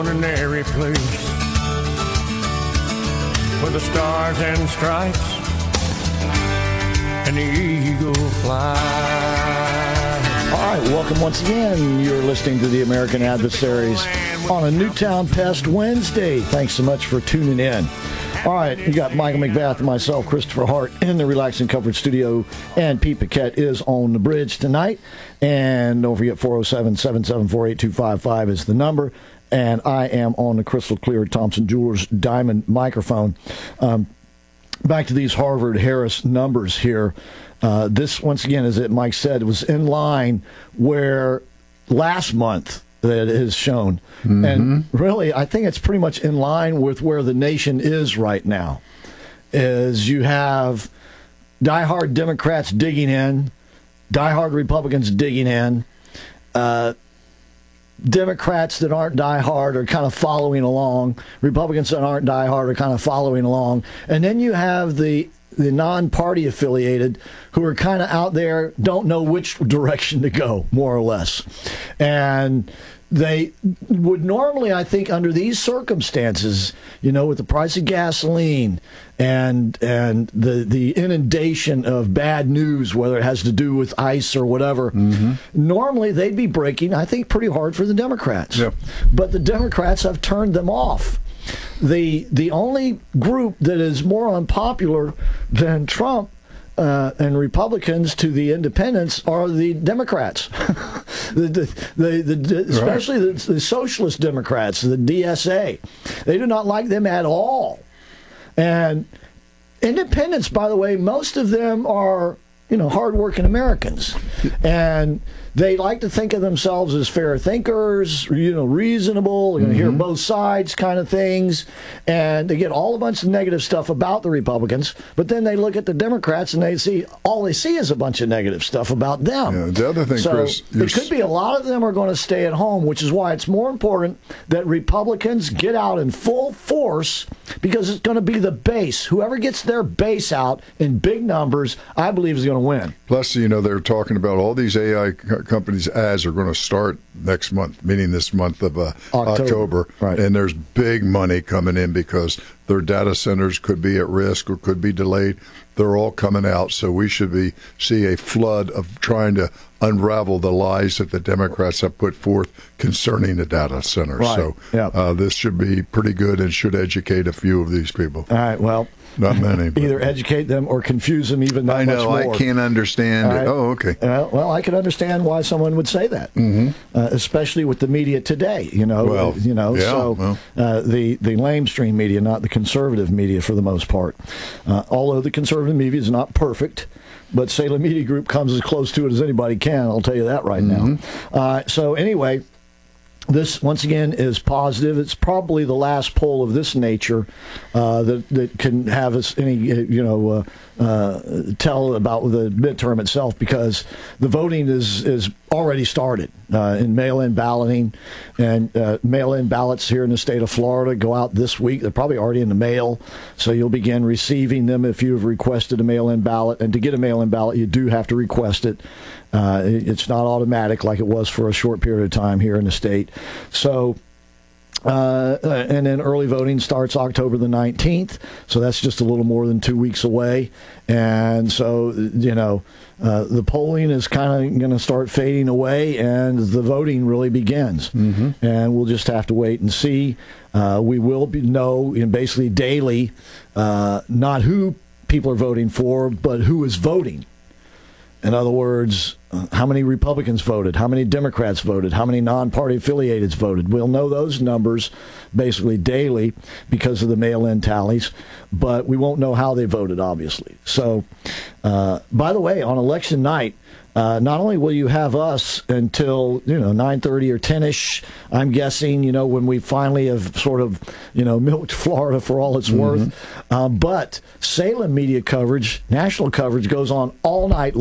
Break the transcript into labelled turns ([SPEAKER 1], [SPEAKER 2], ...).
[SPEAKER 1] ordinary place where the stars and stripes and the eagle fly.
[SPEAKER 2] All right, welcome once again. You're listening to the American Adversaries on a Newtown Pest Wednesday. Thanks so much for tuning in. All right, you got Michael McBath and myself, Christopher Hart, in the Relaxing Comfort Studio, and Pete Paquette is on the bridge tonight. And don't forget, 407-774-8255 is the number. And I am on the crystal clear Thompson Jewelers Diamond microphone. Back to these Harvard-Harris numbers here. This, once again, as Mike said, was in line where last month that it has shown. Mm-hmm. And really, I think it's pretty much in line with where the nation is right now. Is you have diehard Democrats digging in, diehard Republicans digging in, Democrats that aren't diehard are kind of following along, Republicans that aren't diehard are kind of following along, and then you have the non-party affiliated who are kind of out there, don't know which direction to go, more or less. And they would normally, I think, under these circumstances, you know, with the price of gasoline and the inundation of bad news, whether it has to do with ICE or whatever, normally they'd be breaking, I think, pretty hard for the Democrats. Yep. But the Democrats have turned them off. The only group that is more unpopular than Trump and Republicans to the independents are the Democrats, especially the Socialist Democrats, the DSA. They do not like them at all. And independents, by the way, most of them are, you know, hardworking Americans, and they like to think of themselves as fair thinkers, you know, reasonable, you know, hear both sides kind of things, and they get all a bunch of negative stuff about the Republicans, but then they look at the Democrats and they see is a bunch of negative stuff about them.
[SPEAKER 3] Yeah, the other thing,
[SPEAKER 2] so
[SPEAKER 3] Chris,
[SPEAKER 2] it could be a lot of them are going to stay at home, which is why it's more important that Republicans get out in full force, because it's going to be the base. Whoever gets their base out in big numbers, I believe, is going to win.
[SPEAKER 3] Plus, you know, they're talking about all these AI companies' ads are going to start next month, meaning this month of October.
[SPEAKER 2] Right.
[SPEAKER 3] And there's big money coming in because their data centers could be at risk or could be delayed. They're all coming out, so we should see a flood of trying to unravel the lies that the Democrats have put forth concerning the data centers.
[SPEAKER 2] Right.
[SPEAKER 3] So
[SPEAKER 2] Yep.
[SPEAKER 3] this should be pretty good and should educate a few of these people.
[SPEAKER 2] All right, well,
[SPEAKER 3] not many. But
[SPEAKER 2] either educate them or confuse them even that
[SPEAKER 3] I know,
[SPEAKER 2] much more.
[SPEAKER 3] I can't understand
[SPEAKER 2] right.
[SPEAKER 3] it. Oh, okay.
[SPEAKER 2] Well, I can understand why someone would say that, especially with the media today. You know,
[SPEAKER 3] Well,
[SPEAKER 2] the lamestream media, not the conservative media, for the most part. Although the conservative media is not perfect, but Salem Media Group comes as close to it as anybody can. I'll tell you that right now. So anyway, this, once again, is positive. It's probably the last poll of this nature that can have us any, tell about the midterm itself, because the voting is already started in mail-in balloting, and mail-in ballots here in the state of Florida go out this week. They're probably already in the mail, so you'll begin receiving them if you have requested a mail-in ballot. And to get a mail-in ballot, you do have to request it. It's not automatic like it was for a short period of time here in the state. So, and then early voting starts October the 19th, so that's just a little more than 2 weeks away. And so, you know, the polling is kind of going to start fading away, and the voting really begins. And we'll just have to wait and see. We will know basically daily, not who people are voting for, but who is voting. In other words, how many Republicans voted, how many Democrats voted, how many non-party affiliated voted. We'll know those numbers basically daily because of the mail-in tallies, but we won't know how they voted, obviously. So, by the way, on election night, not only will you have us until, 9:30 or 10-ish, I'm guessing, when we finally have sort of, milked Florida for all it's worth, but Salem media coverage, national coverage, goes on all night